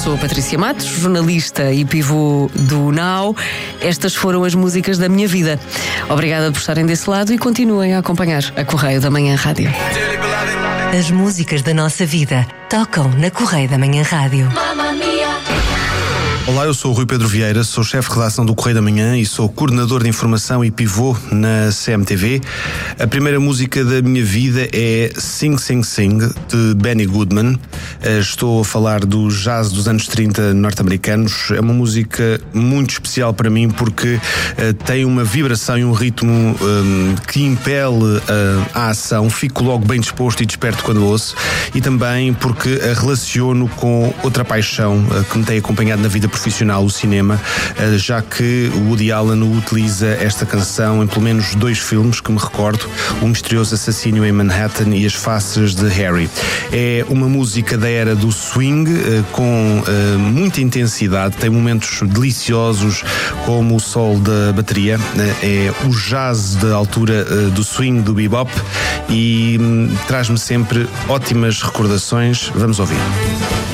sou a Patrícia Matos, jornalista e pivô do Now. Estas foram as músicas da minha vida. Obrigada por estarem desse lado e continuem a acompanhar a Correio da Manhã Rádio. As músicas da nossa vida tocam na Correio da Manhã Rádio. Olá, eu sou o Rui Pedro Vieira, sou chefe de redação do Correio da Manhã e sou coordenador de informação e pivô na CMTV. A primeira música da minha vida é Sing Sing Sing, de Benny Goodman. Estou a falar do jazz dos anos 30 norte-americanos. É uma música muito especial para mim porque tem uma vibração e um ritmo que impele a ação. Fico logo bem disposto e desperto quando ouço, e também porque a relaciono com outra paixão que me tem acompanhado na vida profissional, o cinema, já que o Woody Allen utiliza esta canção em pelo menos 2 filmes que me recordo: O Misterioso Assassínio em Manhattan e As Faces de Harry. É uma música da era do swing, com muita intensidade, tem momentos deliciosos como o solo da bateria, é o jazz da altura do swing, do bebop, e traz-me sempre ótimas recordações. Vamos ouvir.